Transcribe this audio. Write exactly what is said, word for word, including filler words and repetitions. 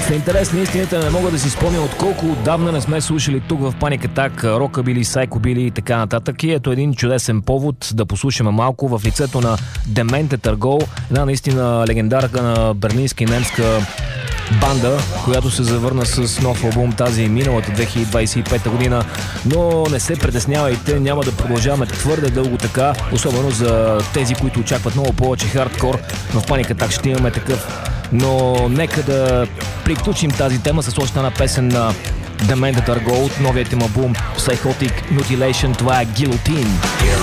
В интерес на истината не мога да си спомня от колко отдавна не сме слушали тук в Panic Attack рокабили, сайкобили и така нататък. И ето един чудесен повод да послушаме малко в лицето на Demented Are, една наистина легендарка на берлинска и немска банда, която се завърна с нов албум тази миналата две хиляди двадесет и пета година, но не се притеснявайте, няма да продължаваме твърде дълго така, особено за тези, които очакват много повече хардкор. В Panic Attack ще имаме такъв, но нека да приключим тази тема с още една песен на Demented Are от новият им албум Psychotic Mutilation. Това е Guillotine.